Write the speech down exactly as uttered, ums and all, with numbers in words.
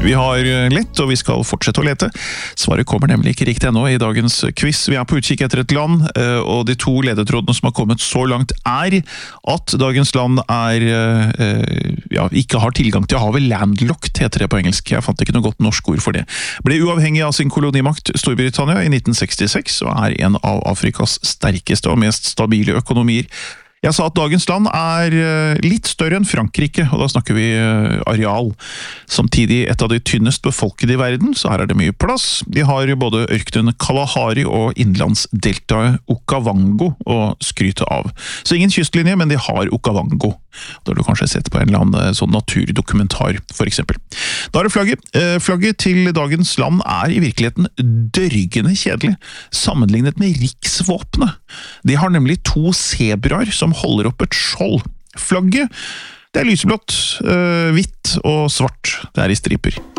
Vi har lett, og vi skal fortsette å lete. Svaret kommer nemlig ikke riktig ennå i dagens quiz. Vi er på utkikk etter et land, og de to ledetrådene som har kommet så langt er at dagens land er, ja, ikke har tilgang til havet. Landlocked heter det på engelsk. Jeg fant ikke noe godt norsk ord for det. Ble uavhengig av sin kolonimakt Storbritannia i nitten sekstiseks, og er en av Afrikas sterkeste og mest stabile økonomier. Jeg sa at dagens land er litt større enn Frankrike, og da snakker vi areal. Samtidig et av de tynnest befolkede i verden, så her er det mye plass. De har både ørkenen Kalahari og innlandsdeltaet Okavango å skryte av. Så ingen kystlinje, men de har Okavango. Da har du kanskje sett på en eller annen sånn naturdokumentar, for eksempel. Da er det flagget. Flagget til dagens land er i virkeligheten dørgende kjedelig, sammenlignet med riksvåpenet. De har nemlig to zebraer som holder opp et skjold. Flagget, det er lyseblått, hvitt og svart. Det er i striper.